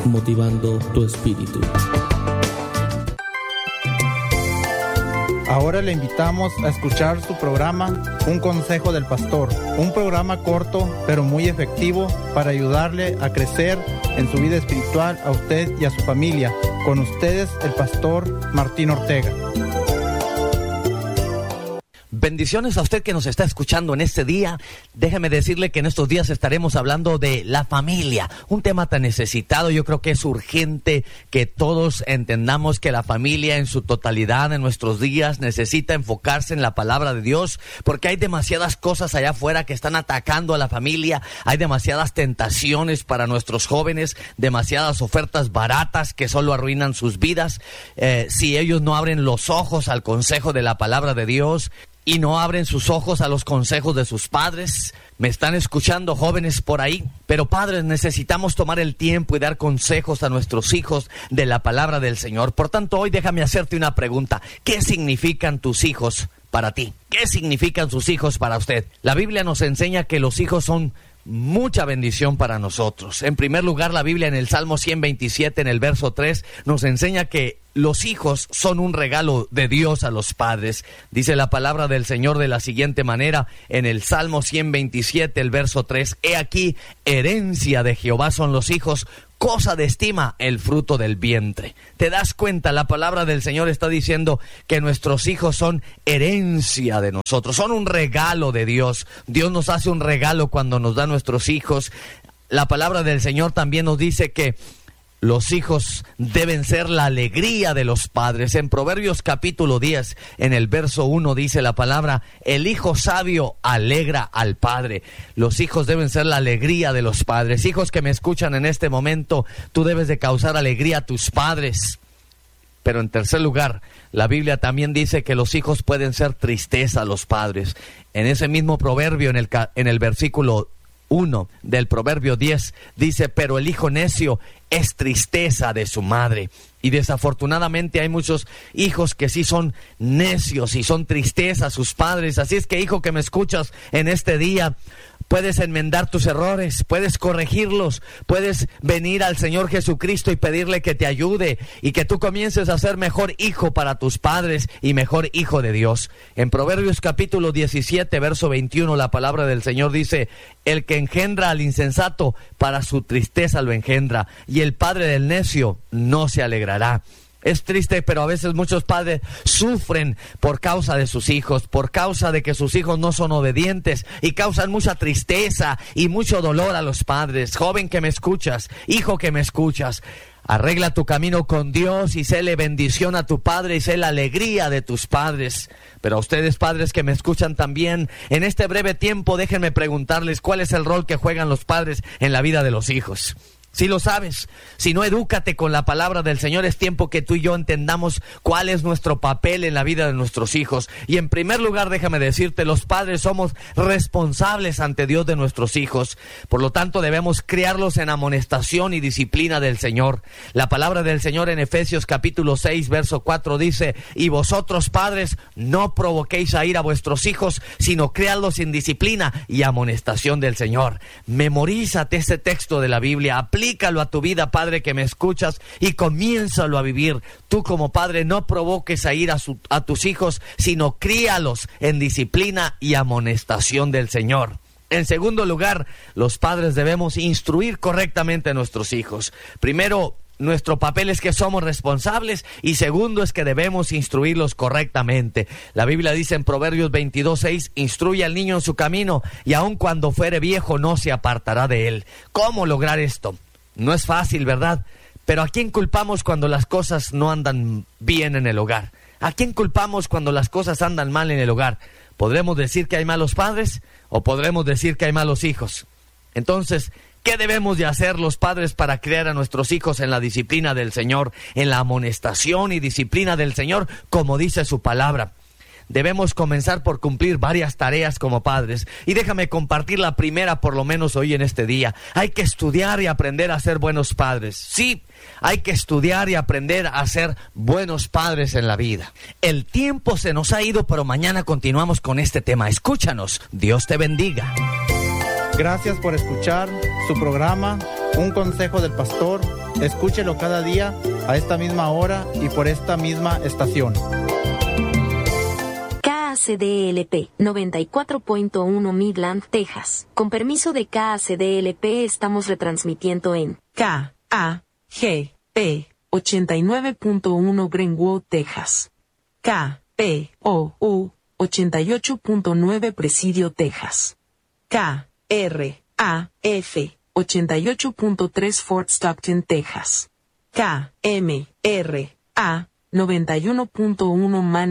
motivando tu espíritu. Ahora le invitamos a escuchar su programa Un Consejo del Pastor, un programa corto pero muy efectivo para ayudarle a crecer en su vida espiritual a usted y a su familia. Con ustedes, el pastor Martín Ortega. Bendiciones a usted que nos está escuchando en este día. Déjeme decirle que en estos días estaremos hablando de la familia, un tema tan necesitado. Yo creo que es urgente que todos entendamos que la familia en su totalidad en nuestros días necesita enfocarse en la palabra de Dios, porque hay demasiadas cosas allá afuera que están atacando a la familia. Hay demasiadas tentaciones para nuestros jóvenes, demasiadas ofertas baratas que solo arruinan sus vidas. Si ellos no abren los ojos al consejo de la palabra de Dios y no abren sus ojos a los consejos de sus padres. Me están escuchando jóvenes por ahí, pero padres, necesitamos tomar el tiempo y dar consejos a nuestros hijos de la palabra del Señor. Por tanto, hoy déjame hacerte una pregunta. ¿Qué significan tus hijos para ti? ¿Qué significan sus hijos para usted? La Biblia nos enseña que los hijos son mucha bendición para nosotros. En primer lugar, la Biblia en el Salmo 127, en el verso 3, nos enseña que los hijos son un regalo de Dios a los padres. Dice la palabra del Señor de la siguiente manera, en el Salmo 127, el verso 3, He aquí, herencia de Jehová son los hijos, cosa de estima el fruto del vientre. ¿Te das cuenta? La palabra del Señor está diciendo que nuestros hijos son herencia de nosotros, son un regalo de Dios. Dios nos hace un regalo cuando nos da nuestros hijos. La palabra del Señor también nos dice que los hijos deben ser la alegría de los padres. En Proverbios capítulo 10, en el verso 1 dice la palabra, el hijo sabio alegra al padre. Los hijos deben ser la alegría de los padres. Hijos que me escuchan en este momento, tú debes de causar alegría a tus padres. Pero en tercer lugar, la Biblia también dice que los hijos pueden ser tristeza a los padres. En ese mismo proverbio, en el versículo 1 del Proverbio 10, dice, pero el hijo necio es tristeza de su madre. Y desafortunadamente hay muchos hijos que sí son necios y son tristeza a sus padres. Así es que, hijo que me escuchas en este día, puedes enmendar tus errores, puedes corregirlos, puedes venir al Señor Jesucristo y pedirle que te ayude y que tú comiences a ser mejor hijo para tus padres y mejor hijo de Dios. En Proverbios capítulo 17, verso 21, la palabra del Señor dice, el que engendra al insensato, para su tristeza lo engendra, y el padre del necio no se alegrará. Es triste, pero a veces muchos padres sufren por causa de sus hijos, por causa de que sus hijos no son obedientes, y causan mucha tristeza y mucho dolor a los padres. Joven que me escuchas, hijo que me escuchas, arregla tu camino con Dios y séle bendición a tu padre y sé la alegría de tus padres. Pero a ustedes, padres que me escuchan también, en este breve tiempo déjenme preguntarles cuál es el rol que juegan los padres en la vida de los hijos. Si lo sabes, si no, edúcate con la palabra del Señor. Es tiempo que tú y yo entendamos cuál es nuestro papel en la vida de nuestros hijos. Y en primer lugar, déjame decirte, los padres somos responsables ante Dios de nuestros hijos. Por lo tanto, debemos criarlos en amonestación y disciplina del Señor. La palabra del Señor en Efesios capítulo 6, verso 4 dice, y vosotros, padres, no provoquéis a ira a vuestros hijos, sino criadlos en disciplina y amonestación del Señor. Memorízate este texto de la Biblia, aplícalo a tu vida, padre que me escuchas, y comiénzalo a vivir. Tú como padre no provoques a ir a tus hijos, sino críalos en disciplina y amonestación del Señor. En segundo lugar, los padres debemos instruir correctamente a nuestros hijos. Primero, nuestro papel es que somos responsables, y segundo es que debemos instruirlos correctamente. La Biblia dice en Proverbios 22:6, instruye al niño en su camino, y aun cuando fuere viejo no se apartará de él. ¿Cómo lograr esto? No es fácil, ¿verdad? Pero ¿a quién culpamos cuando las cosas no andan bien en el hogar? ¿A quién culpamos cuando las cosas andan mal en el hogar? ¿Podremos decir que hay malos padres o podremos decir que hay malos hijos? Entonces, ¿qué debemos de hacer los padres para criar a nuestros hijos en la disciplina del Señor, en la amonestación y disciplina del Señor, como dice su palabra? Debemos comenzar por cumplir varias tareas como padres. Y déjame compartir la primera, por lo menos hoy en este día. Hay que estudiar y aprender a ser buenos padres. Sí, hay que estudiar y aprender a ser buenos padres en la vida. El tiempo se nos ha ido, pero mañana continuamos con este tema. Escúchanos. Dios te bendiga. Gracias por escuchar su programa Un Consejo del Pastor. Escúchelo cada día a esta misma hora y por esta misma estación. KACDLP 94.1 Midland, Texas. Con permiso de KACDLP estamos retransmitiendo en KAGP 89.1 Greenwood, Texas. KPOU 88.9 Presidio, Texas. KRAF 88.3 Fort Stockton, Texas. KMRA 91.1 Man